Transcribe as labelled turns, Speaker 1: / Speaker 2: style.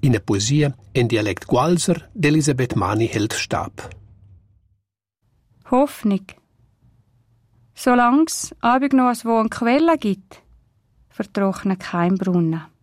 Speaker 1: in der Poesie in Dialekt Gualser d'Elisabeth Mani-Heldstab.
Speaker 2: Hoffnung. Solange es abig noch eine Quelle gibt, vertrocknet kein Brunnen.